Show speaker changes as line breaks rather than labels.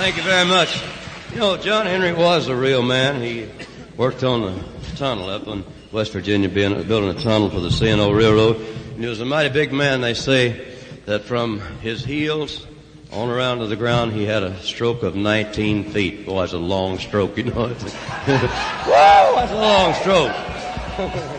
Thank you very much. You know, John Henry was a real man. He worked on the tunnel up in West Virginia, building a tunnel for the C&O Railroad. And he was a mighty big man. They say that from his heels on around to the ground, he had a stroke of 19 feet. Boy, that's a long stroke, you know. Whoa, that's a long stroke.